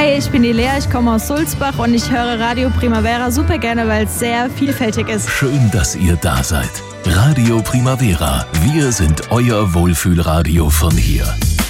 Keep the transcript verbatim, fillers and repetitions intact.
Hi, ich bin die Lea, ich komme aus Sulzbach und ich höre Radio Primavera super gerne, weil es sehr vielfältig ist. Schön, dass ihr da seid. Radio Primavera, wir sind euer Wohlfühlradio von hier.